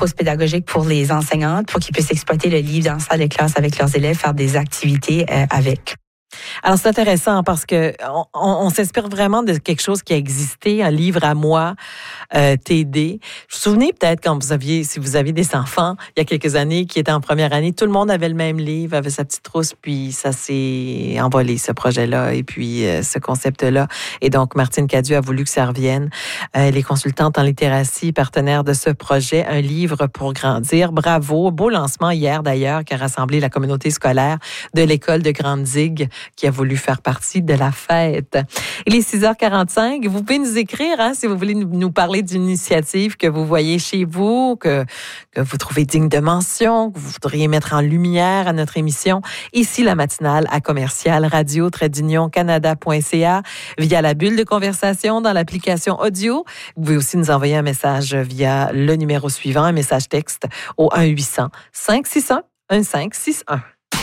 trousse pédagogique pour les enseignantes pour qu'ils puissent exploiter le livre dans la salle de classe avec leurs élèves, faire des activités avec. Alors, c'est intéressant parce que on s'inspire vraiment de quelque chose qui a existé, un livre à moi, TD. Vous vous souvenez peut-être si vous aviez des enfants, il y a quelques années, qui étaient en première année, tout le monde avait le même livre, avait sa petite trousse, puis ça s'est envolé, ce projet-là, et puis ce concept-là. Et donc, Martine Cadieux a voulu que ça revienne. Elle est consultante en littératie, partenaire de ce projet, Un livre pour grandir. Bravo. Beau lancement hier, d'ailleurs, qui a rassemblé la communauté scolaire de l'école de Grande-Digue, qui a voulu faire partie de la fête. Il est 6h45. Vous pouvez nous écrire si vous voulez nous parler d'une initiative que vous voyez chez vous, que vous trouvez digne de mention, que vous voudriez mettre en lumière à notre émission. Ici, la matinale à commercial radio-canada.ca via la bulle de conversation dans l'application audio. Vous pouvez aussi nous envoyer un message via le numéro suivant, un message texte au 1-800-561-1561.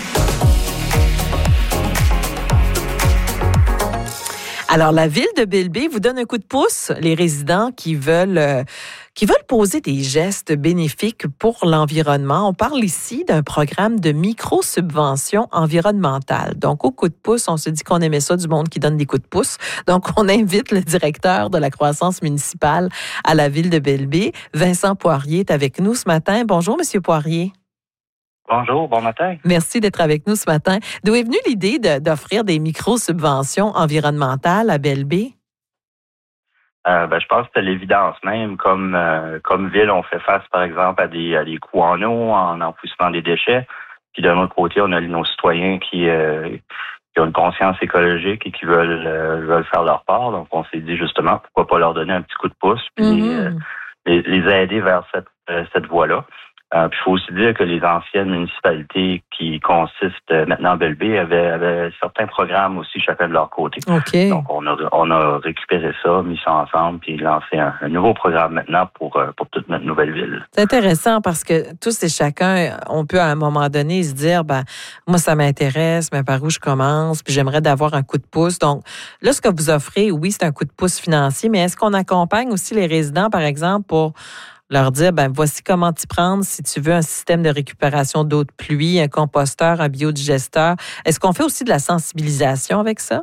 Alors, la ville de Belle-Baie vous donne un coup de pouce, les résidents qui veulent poser des gestes bénéfiques pour l'environnement. On parle ici d'un programme de micro-subvention environnementale. Donc, au coup de pouce, on se dit qu'on aimait ça du monde qui donne des coups de pouce. Donc, on invite le directeur de la croissance municipale à la ville de Belle-Baie, Vincent Poirier, est avec nous ce matin. Bonjour, Monsieur Poirier. Bonjour, bon matin. Merci d'être avec nous ce matin. D'où est venue l'idée d'offrir des micro-subventions environnementales à Belle-Baie? Je pense que c'était l'évidence même. Comme ville, on fait face, par exemple, à des coûts en eau, en enfouissement des déchets. Puis d'un autre côté, on a nos citoyens qui ont une conscience écologique et qui veulent faire leur part. Donc, on s'est dit justement, pourquoi pas leur donner un petit coup de pouce puis les aider vers cette voie-là. Puis il faut aussi dire que les anciennes municipalités qui consistent maintenant à Belle-Baie avaient certains programmes aussi chacun de leur côté. Okay. Donc on a récupéré ça, mis ça ensemble, puis lancé un nouveau programme maintenant pour toute notre nouvelle ville. C'est intéressant parce que tous et chacun, on peut à un moment donné se dire, moi ça m'intéresse, mais par où je commence, puis j'aimerais d'avoir un coup de pouce. Donc là, ce que vous offrez, oui, c'est un coup de pouce financier, mais est-ce qu'on accompagne aussi les résidents, par exemple, pour leur dire, voici comment t'y prendre si tu veux un système de récupération d'eau de pluie, un composteur, un biodigesteur. Est-ce qu'on fait aussi de la sensibilisation avec ça?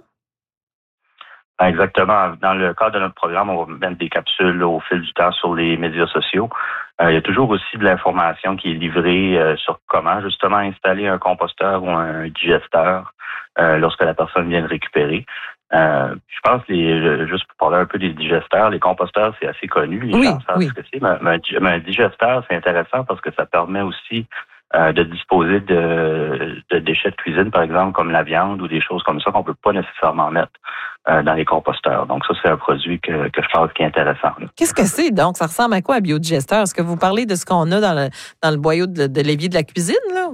Exactement. Dans le cadre de notre programme, on va mettre des capsules au fil du temps sur les médias sociaux. Il y a toujours aussi de l'information qui est livrée sur comment justement installer un composteur ou un digesteur lorsque la personne vient le récupérer. Je pense juste pour parler un peu des digesteurs, les composteurs, c'est assez connu. Les gens savent ce que c'est. Mais un digesteur, c'est intéressant parce que ça permet aussi de disposer de déchets de cuisine, par exemple, comme la viande ou des choses comme ça qu'on peut pas nécessairement mettre dans les composteurs. Donc ça, c'est un produit que je pense qui est intéressant. Là. Qu'est-ce que c'est donc? Ça ressemble à quoi, un biodigesteur? Est-ce que vous parlez de ce qu'on a dans le boyau de l'évier de la cuisine, là?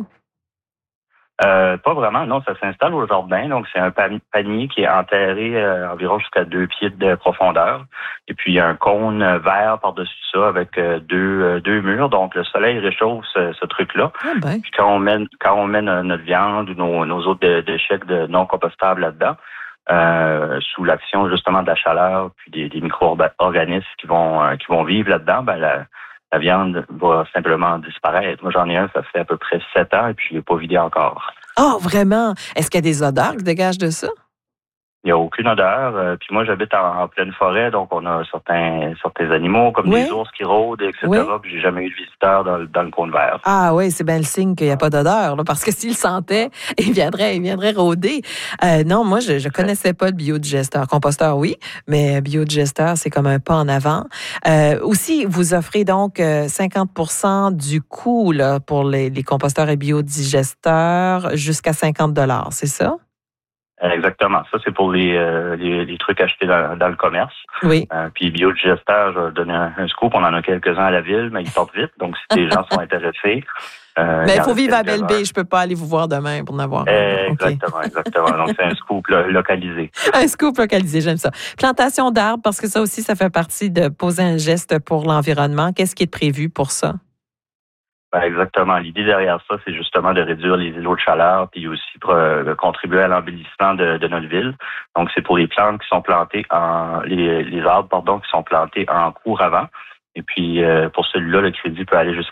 Pas vraiment, non, ça s'installe au jardin, donc c'est un panier qui est enterré environ jusqu'à 2 pieds de profondeur. Et puis il y a un cône vert par-dessus ça avec deux murs, donc le soleil réchauffe ce truc-là. Puis quand on met notre viande ou nos autres déchets non compostables là-dedans, sous l'action justement de la chaleur, puis des micro-organismes qui vont vivre là-dedans, la viande va simplement disparaître. Moi, j'en ai un, ça fait à peu près 7 ans et puis je l'ai pas vidé encore. Oh, vraiment? Est-ce qu'il y a des odeurs qui se dégagent de ça? Il n'y a aucune odeur. Puis moi, j'habite en pleine forêt, donc on a certains animaux comme des ours qui rôdent, etc. Puis j'ai jamais eu de visiteurs dans le cône vert. Ah oui, c'est bien le signe qu'il n'y a pas d'odeur, là, parce que s'il sentait, il viendrait rôder. Non, moi, je connaissais pas le biodigesteur. Composteur, oui, mais biodigesteur, c'est comme un pas en avant. Aussi, vous offrez donc 50% du coût là, pour les composteurs et biodigesteurs jusqu'à 50 $, c'est ça? Exactement. Ça, c'est pour les trucs achetés dans le commerce. Oui. Puis biodigesteur, je vais donner un scoop. On en a quelques-uns à la ville, mais ils sortent vite. Donc, si les gens sont intéressés... mais il faut vivre à Belle-Baie. Je peux pas aller vous voir demain pour en avoir un. Exactement. Donc, c'est un scoop localisé. Un scoop localisé, j'aime ça. Plantation d'arbres, parce que ça aussi, ça fait partie de poser un geste pour l'environnement. Qu'est-ce qui est prévu pour ça? Exactement. L'idée derrière ça, c'est justement de réduire les îlots de chaleur puis aussi de contribuer à l'embellissement de notre ville. Donc, c'est pour les plantes qui sont plantées les arbres, qui sont plantés en cours avant. Et puis, pour celui-là, le crédit peut aller jusqu'à